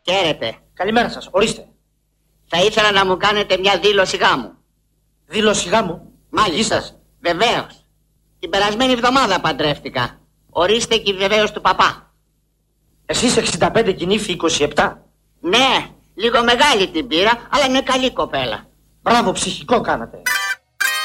Χαίρετε. Καλημέρα σας, ορίστε. Θα ήθελα να μου κάνετε μια δήλωση γάμου. Δήλωση γάμου? Μάλιστα, βεβαίως. Την περασμένη εβδομάδα παντρεύτηκα. Ορίστε και η βεβαίως του παπά. Εσείς 65 και η νύφη 27. Ναι, λίγο μεγάλη την πήρα, αλλά είναι καλή κοπέλα. Μπράβο, ψυχικό κάνατε.